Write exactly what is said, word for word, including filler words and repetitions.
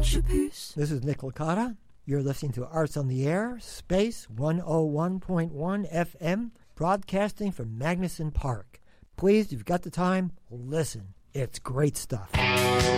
Hush-a-peace. This is Nick Licata. You're listening to Arts on the Air, Space one oh one point one F M, broadcasting from Magnuson Park. Please, if you've got the time, listen. It's great stuff.